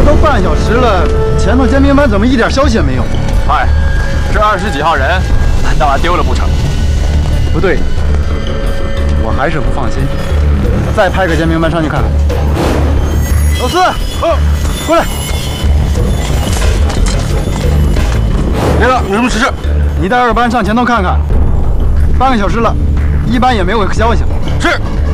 都半小时了，前头尖兵班怎么一点消息也没有？ 嗨，这20几号人，难道丢了不成？ 不对，我还是不放心，再派个尖兵班上去看看。老四，过来。 来了，有什么指示？ 你带2班上前头看看。半个小时了，一班也没有消息。 是。